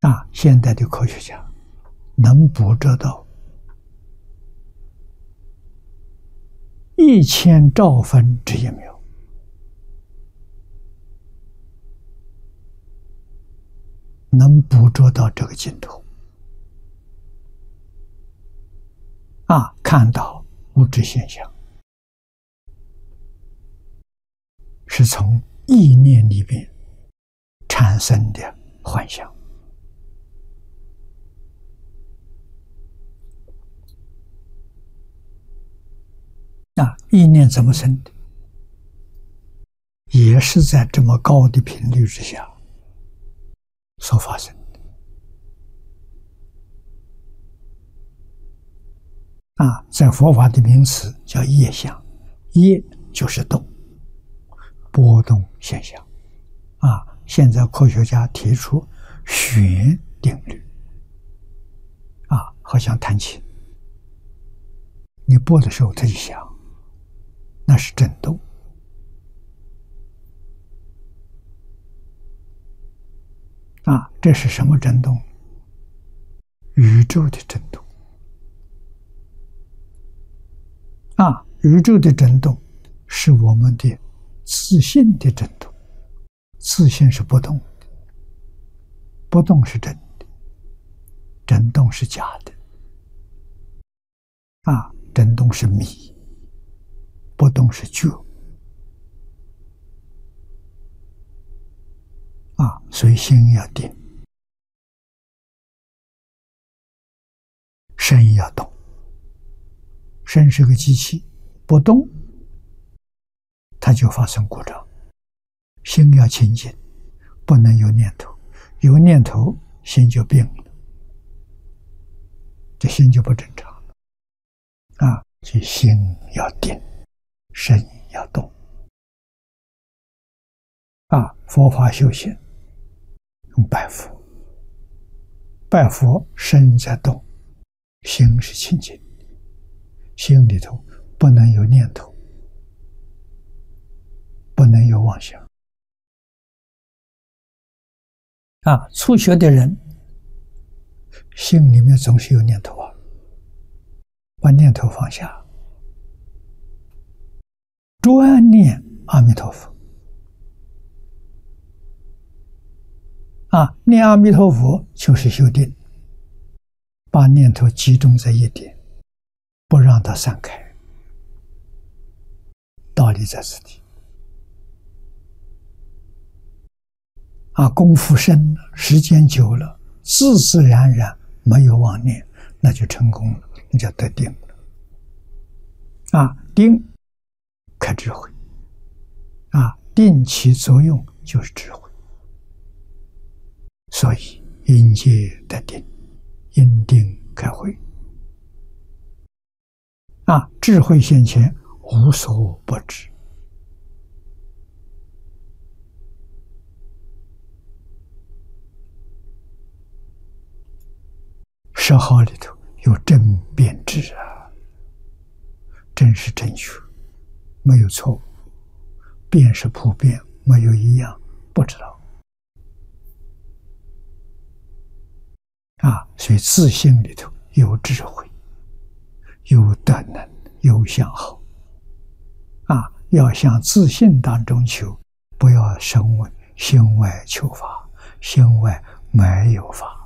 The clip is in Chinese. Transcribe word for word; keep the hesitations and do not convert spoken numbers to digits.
啊，现代的科学家能捕捉到一千兆分之一秒，能捕捉到这个镜头啊，看到物质现象是从意念里边产生的幻象啊，意念怎么生的？也是在这么高的频率之下所发生的啊，在佛法的名词叫业相，业就是动，波动现象啊。现在科学家提出弦定律啊，好像弹琴，你拨的时候它就响，那是振动啊。这是什么振动？宇宙的振动啊，宇宙的振动是我们的自信的振动，自信是不动的，不动是真的，振动是假的啊，振动是迷，不动是觉啊，所以心要定，身要动。身是个机器，不动它就发生故障。心要清净，不能有念头，有念头心就病了，这心就不正常了啊。所以心要定，身要动啊。佛法修行用拜佛，拜佛身在动，心是清净，心里头不能有念头，不能有妄想啊。初学的人心里面总是有念头啊，把念头放下，专念阿弥陀佛啊，念阿弥陀佛就是修定，把念头集中在一点，不让它散开，道理在此地啊。功夫深了，时间久了，自自然然没有妄念，那就成功了，那叫得定了啊。定开智慧啊，定起作用就是智慧。所以因戒得定，因定开慧啊，智慧现前，无所不知十号里头有正辩智啊，正是正确，没有错误；辩是普遍，没有一样不知道啊。所以自信里头有智慧，有德能，有相好啊。要向自信当中求，不要身为心外求法，心外没有法。